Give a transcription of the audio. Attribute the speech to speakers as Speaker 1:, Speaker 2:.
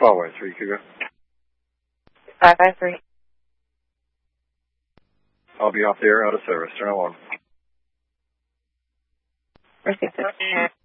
Speaker 1: Huawei 3 Cougar.
Speaker 2: 553.
Speaker 1: I'll be off the air, out of service. Turn on 1.
Speaker 2: Received it.